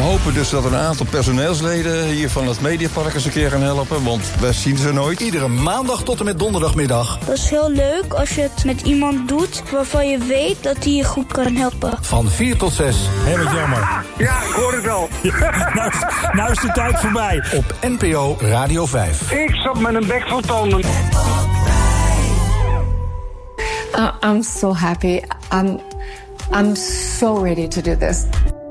hopen dus dat een aantal personeelsleden hier van het Mediapark eens een keer gaan helpen, want wij zien ze nooit. Iedere maandag tot en met donderdagmiddag. Dat is heel leuk als je het met iemand doet waarvan je weet dat hij je goed kan helpen. Van 4 tot 6. Heel erg jammer. Ja, ik hoor het al. Nou is de tijd voorbij. Op NPO Radio 5. Ik zat met een bek vol tanden. I'm so happy. I'm so ready to do this.